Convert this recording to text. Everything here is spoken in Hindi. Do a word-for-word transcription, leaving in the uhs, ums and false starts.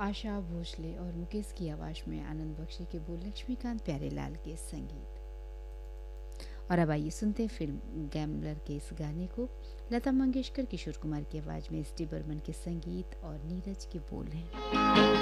आशा भोसले और मुकेश की आवाज़ में आनंद बख्शी के बोल, लक्ष्मीकांत प्यारेलाल के संगीत। और अब आइए सुनते हैं फिल्म गैम्बलर के इस गाने को। लता मंगेशकर, किशोर कुमार की आवाज़ में एस डी बर्मन के संगीत और नीरज के बोल हैं।